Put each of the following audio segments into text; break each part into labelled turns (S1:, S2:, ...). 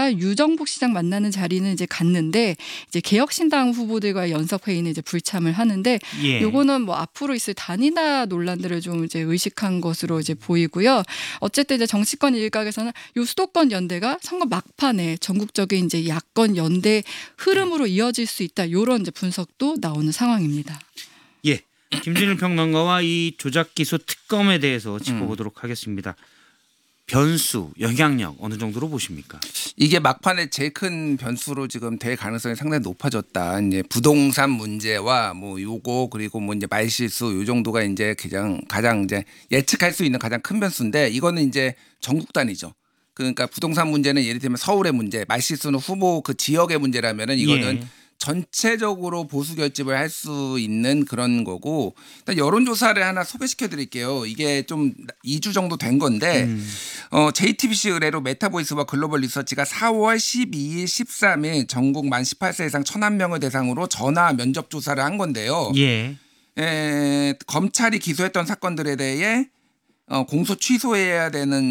S1: 후보자가 유정복 시장 만나는 자리는 이제 갔는데 이제 개혁신당 후보들과의 연석회의는 이제 불참을 하는데
S2: 예.
S1: 요거는 뭐 앞으로 있을 단일화 논란들을 좀 이제 의식한 것으로 이제 보이고요. 어쨌든 이제 정치권 일각에서는 요 수도권 연대가 선거 막판에 전국적인 이제 야권 연대 흐름으로 이어질 수 있다. 요런 이제 분석도 나오는 상황입니다.
S2: 예. 김준일 평론가와 이 조작기소 특검에 대해서 짚어보도록 하겠습니다. 변수, 영향력 어느 정도로 보십니까?
S3: 이게 막판에 제일 큰 변수로 지금 될 가능성이 상당히 높아졌다. 이제 부동산 문제와 뭐 요거 그리고 뭐 이제 말실수 요 정도가 이제 가장 이제 예측할 수 있는 가장 큰 변수인데 이거는 이제 전국 단위죠. 그러니까 부동산 문제는 예를 들면 서울의 문제, 말실수는 후보 그 지역의 문제라면은 이거는
S2: 예.
S3: 전체적으로 보수 결집을 할 수 있는 그런 거고 일단 여론조사를 하나 소개시켜 드릴게요. 이게 좀 2주 정도 된 건데 JTBC 의뢰로 메타보이스와 글로벌 리서치가 4월 12일, 13일 전국 만 18세 이상 1,000명을 대상으로 전화 면접 조사를 한 건데요.
S2: 예.
S3: 검찰이 기소했던 사건들에 대해 공소 취소해야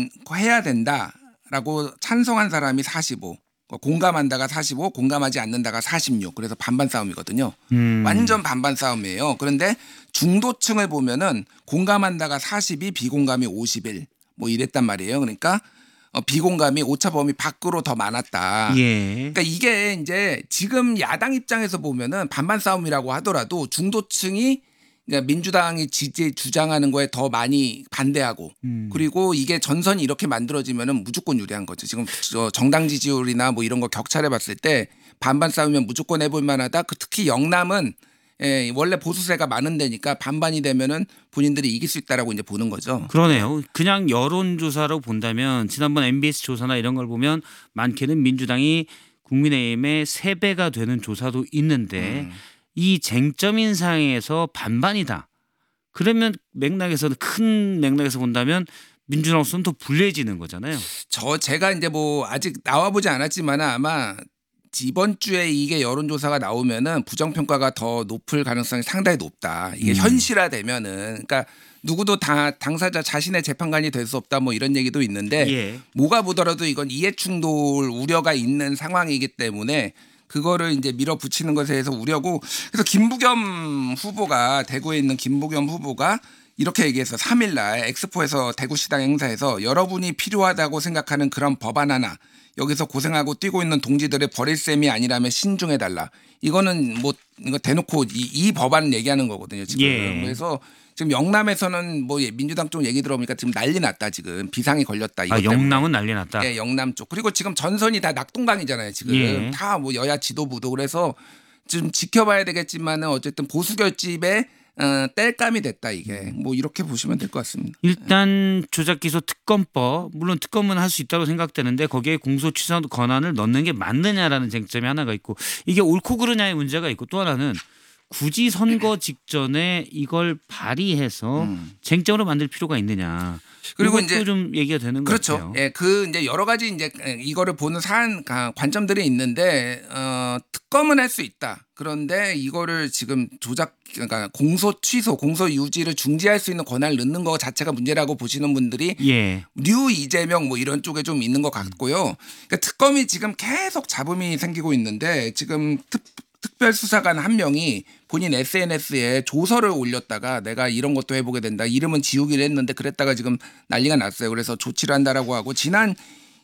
S3: 된다라고 찬성한 사람이 45. 공감한다가 45, 공감하지 않는다가 46. 그래서 반반 싸움이거든요. 완전 반반 싸움이에요. 그런데 중도층을 보면은 공감한다가 42, 비공감이 51. 뭐 이랬단 말이에요. 그러니까 비공감이 오차 범위 밖으로 더 많았다.
S2: 예.
S3: 그러니까 이게 이제 지금 야당 입장에서 보면은 반반 싸움이라고 하더라도 중도층이 그러니까 민주당이 주장하는 거에 더 많이 반대하고 그리고 이게 전선이 이렇게 만들어지면은 무조건 유리한 거죠. 지금 정당 지지율이나 뭐 이런 거 격차를 봤을 때 반반 싸우면 무조건 해볼 만하다. 특히 영남은 원래 보수세가 많은 데니까 반반이 되면은 본인들이 이길 수 있다라고 이제 보는 거죠.
S2: 그러네요. 그냥 여론조사로 본다면 지난번 MBS 조사나 이런 걸 보면 많게는 민주당이 국민의힘의 3배가 되는 조사도 있는데 이 쟁점 인상에서 반반이다. 그러면 맥락에서는 큰 맥락에서 본다면 민주당으로서는 더 불리해지는 거잖아요.
S3: 제가 이제 뭐 아직 나와보지 않았지만 아마 이번 주에 이게 여론조사가 나오면은 부정평가가 더 높을 가능성이 상당히 높다. 이게 현실화되면은 그러니까 누구도 다 당사자 자신의 재판관이 될 수 없다 뭐 이런 얘기도 있는데
S2: 예.
S3: 뭐가 보더라도 이건 이해충돌 우려가 있는 상황이기 때문에 그거를 이제 밀어붙이는 것에 대해서 우려고 그래서 김부겸 후보가 대구에 있는 김부겸 후보가 이렇게 얘기해서 3일 날 엑스포에서 대구시당 행사에서 여러분이 필요하다고 생각하는 그런 법안 하나 여기서 고생하고 뛰고 있는 동지들의 버릴 셈이 아니라면 신중해달라. 이거는 뭐 이거 대놓고 이 법안 얘기하는 거거든요. 지금.
S2: 예.
S3: 그래서 지금 영남에서는 뭐 민주당 쪽 얘기 들어보니까 지금 난리 났다. 지금 비상이 걸렸다. 이것 때문에.
S2: 영남은 난리 났다.
S3: 네, 영남 쪽. 그리고 지금 전선이 다 낙동강이잖아요. 지금
S2: 예.
S3: 다 뭐 여야 지도부도 그래서 좀 지켜봐야 되겠지만은 어쨌든 보수 결집에 땔감이 됐다 이게 뭐 이렇게 보시면 될 것 같습니다.
S2: 일단 조작기소 특검법 물론 특검은 할 수 있다고 생각되는데 거기에 공소취소 권한을 넣는 게 맞느냐라는 쟁점이 하나가 있고 이게 옳고 그르냐의 문제가 있고 또 하나는 굳이 선거 직전에 이걸 발의해서 쟁점으로 만들 필요가 있느냐. 그리고 이제 좀 얘기가 되는 것 같아요.
S3: 그렇죠. 예, 그 이제 여러 가지 이제 이거를 보는 관점들이 있는데 특검은 할 수 있다. 그런데 이거를 지금 그러니까 공소 취소, 공소 유지를 중지할 수 있는 권한을 넣는 거 자체가 문제라고 보시는 분들이
S2: 예.
S3: 뉴 이재명 뭐 이런 쪽에 좀 있는 것 같고요. 그러니까 특검이 지금 계속 잡음이 생기고 있는데 지금 특별수사관 한 명이 본인 SNS에 조서를 올렸다가 내가 이런 것도 해보게 된다. 이름은 지우기를 했는데 그랬다가 지금 난리가 났어요. 그래서 조치를 한다라고 하고 지난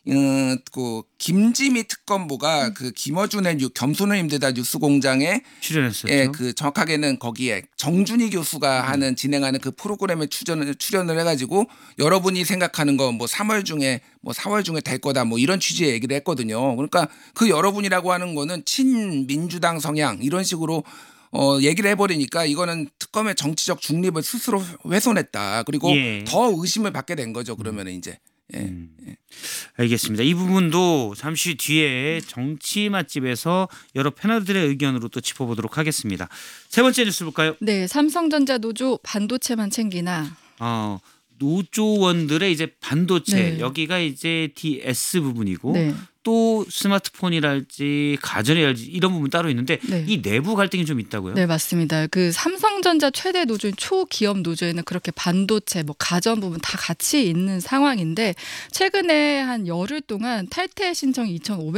S3: 그 김지미 특검보가 그 김어준의 겸손을 힘들다 뉴스공장에
S2: 출연했었죠.
S3: 예, 그 정확하게는 거기에 정준희 교수가 진행하는 그 프로그램에 출연을 해가지고 여러분이 생각하는 거 뭐 3월 중에 뭐 4월 중에 될 거다 뭐 이런 취지의 얘기를 했거든요. 그러니까 그 여러분이라고 하는 거는 친민주당 성향 이런 식으로 얘기를 해버리니까 이거는 특검의 정치적 중립을 스스로 훼손했다. 그리고
S2: 예.
S3: 더 의심을 받게 된 거죠. 그러면 이제. 예.
S2: 알겠습니다. 이 부분도 잠시 뒤에 정치 맛집에서 여러 패널들의 의견으로 또 짚어보도록 하겠습니다. 세 번째 뉴스 볼까요?
S1: 네, 삼성전자 노조 반도체만 챙기나.
S2: 노조원들의 이제 반도체
S1: 네.
S2: 여기가 이제 DS 부분이고
S1: 네.
S2: 또 스마트폰이랄지 가전이랄지 이런 부분 따로 있는데
S1: 네.
S2: 이 내부 갈등이 좀 있다고요?
S1: 네, 맞습니다. 그 삼성전자 최대 노조인 초기업 노조에는 그렇게 반도체, 뭐 가전 부분 다 같이 있는 상황인데 최근에 한 열흘 동안 탈퇴 신청이 2,500